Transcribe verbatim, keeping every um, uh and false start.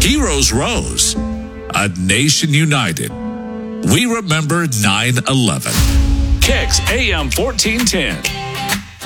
Heroes rose. A nation united. We remember nine eleven. Kicks A M fourteen ten.